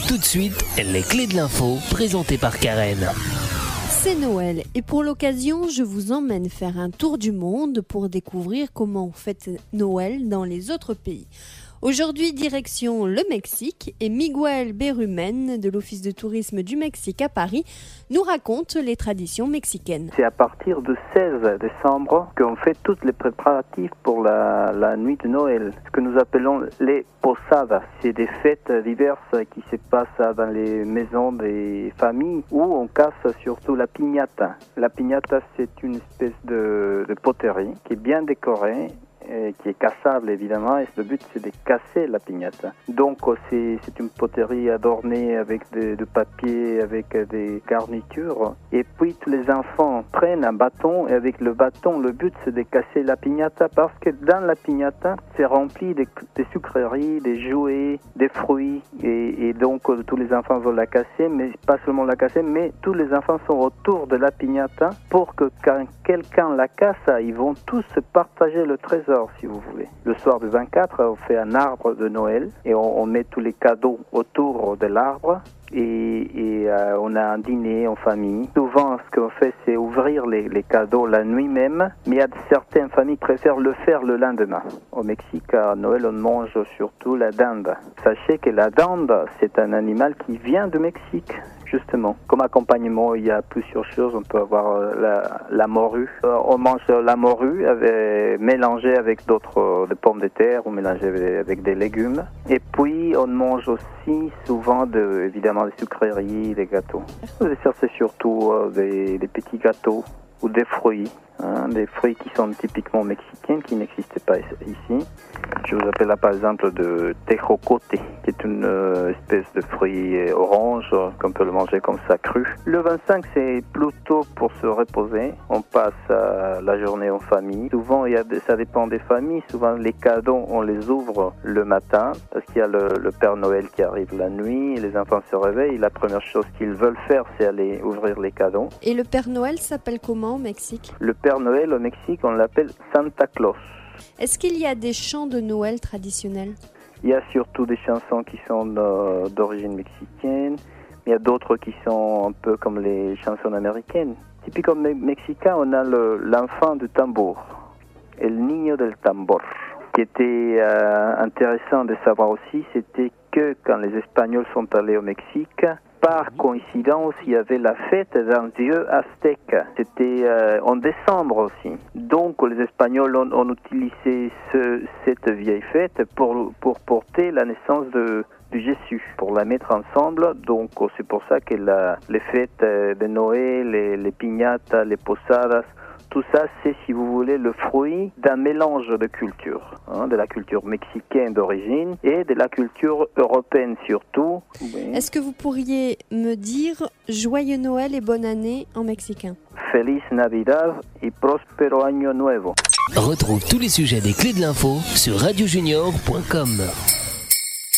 Tout de suite, les clés de l'info présentées par Karen. C'est Noël et pour l'occasion, je vous emmène faire un tour du monde pour découvrir comment on fête Noël dans les autres pays. Aujourd'hui, direction le Mexique et Miguel Berumen de l'Office de tourisme du Mexique à Paris nous raconte les traditions mexicaines. C'est à partir du 16 décembre qu'on fait tous les préparatifs pour la nuit de Noël, ce que nous appelons les posadas. C'est des fêtes diverses qui se passent dans les maisons des familles où on casse surtout la piñata. La piñata, c'est une espèce de poterie qui est bien décorée, qui est cassable évidemment, et le but c'est de casser la piñata. Donc c'est une poterie adornée avec de papier, avec des garnitures, et puis tous les enfants prennent un bâton, et avec le bâton le but c'est de casser la piñata, parce que dans la piñata c'est rempli de sucreries, des jouets, des fruits, et donc tous les enfants veulent la casser, mais pas seulement la casser, mais tous les enfants sont autour de la piñata pour que quand quelqu'un la casse, ils vont tous se partager le trésor, si vous voulez. Le soir du 24, on fait un arbre de Noël et on met tous les cadeaux autour de l'arbre et on a un dîner en famille. Souvent, ce qu'on fait, c'est ouvrir les cadeaux la nuit même, mais il y a certaines familles qui préfèrent le faire le lendemain. Au Mexique, à Noël, on mange surtout la dinde. Sachez que la dinde, c'est un animal qui vient du Mexique. Justement, comme accompagnement, il y a plusieurs choses. On peut avoir la morue. On mange la morue mélangée avec des pommes de terre ou mélangée avec des légumes. Et puis, on mange aussi souvent, évidemment, des sucreries, des gâteaux. Le dessert, c'est surtout des petits gâteaux ou des fruits. Des fruits qui sont typiquement mexicains, qui n'existent pas ici. Je vous appelle là par exemple de tejocote, qui est une espèce de fruit orange qu'on peut le manger comme ça cru. Le 25, c'est plutôt pour se reposer. On passe la journée en famille. Souvent, ça dépend des familles. Souvent, les cadeaux, on les ouvre le matin parce qu'il y a le Père Noël qui arrive la nuit. Les enfants se réveillent. La première chose qu'ils veulent faire, c'est aller ouvrir les cadeaux. Et le Père Noël s'appelle comment au Mexique ? Le Père Noël au Mexique, on l'appelle Santa Claus. Est-ce qu'il y a des chants de Noël traditionnels ? Il y a surtout des chansons qui sont d'origine mexicaine, mais il y a d'autres qui sont un peu comme les chansons américaines. Typiquement mexicain, on a l'enfant du tambour, el niño del tambor. Ce qui était intéressant de savoir aussi, c'était que quand les Espagnols sont allés au Mexique, par coïncidence, il y avait la fête d'un dieu aztèque. C'était en décembre aussi. Donc, les Espagnols ont utilisé cette vieille fête pour porter la naissance de Jésus, pour la mettre ensemble. Donc, c'est pour ça que les fêtes de Noël, les piñatas, les posadas, tout ça, c'est, si vous voulez, le fruit d'un mélange de cultures, de la culture mexicaine d'origine et de la culture européenne surtout. Oui. Est-ce que vous pourriez me dire Joyeux Noël et bonne année en mexicain ? Feliz Navidad y Prospero Año Nuevo. Retrouve tous les sujets des clés de l'info sur radiojunior.com.